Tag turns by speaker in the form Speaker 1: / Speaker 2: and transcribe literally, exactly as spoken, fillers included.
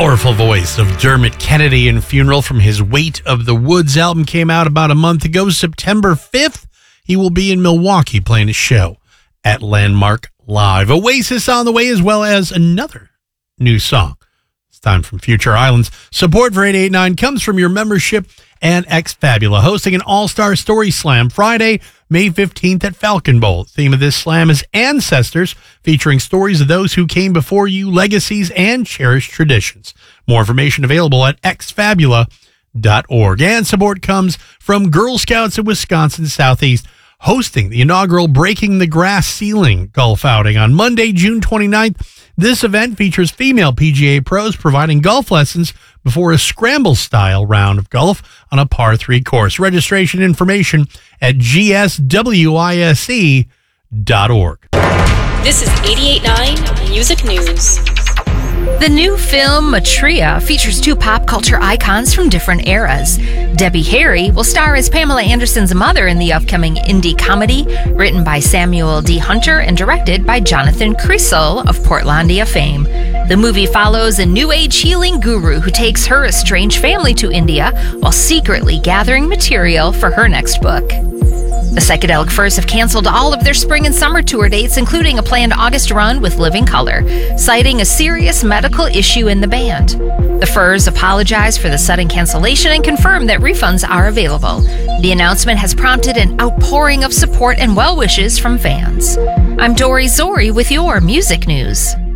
Speaker 1: powerful voice of Dermot Kennedy and Funeral from his Weight of the Woods album came out about a month ago. September fifth, he will be in Milwaukee playing a show at Landmark Live. Oasis on the way, as well as another new song. It's time from Future Islands. Support for eight eighty-nine comes from your membership and X-Fabula, hosting an all-star story slam Friday, May fifteenth at Falcon Bowl. The theme of this slam is Ancestors, featuring stories of those who came before you, legacies, and cherished traditions. More information available at x fabula dot org. And support comes from Girl Scouts of Wisconsin Southeast, hosting the inaugural Breaking the Grass Ceiling golf outing on Monday, June twenty-ninth. This event features female P G A pros providing golf lessons before a scramble-style round of golf on a par three course. Registration information at g s wise dot org.
Speaker 2: This is eighty-eight point nine Music News.
Speaker 3: The new film, Matria, features two pop culture icons from different eras. Debbie Harry will star as Pamela Anderson's mother in the upcoming indie comedy, written by Samuel D. Hunter and directed by Jonathan Creasel of Portlandia fame. The movie follows a New Age healing guru who takes her estranged family to India while secretly gathering material for her next book. The Psychedelic Furs have canceled all of their spring and summer tour dates, including a planned August run with Living Colour, citing a serious medical issue in the band. The Furs apologize for the sudden cancellation and confirm that refunds are available. The announcement has prompted an outpouring of support and well wishes from fans. I'm Dory Zori with your music news.